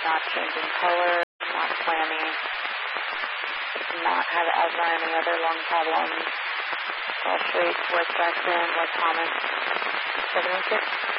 not changing color, not clammy, not have asthma or any other lung problems. All straight, work back in, more common. 706.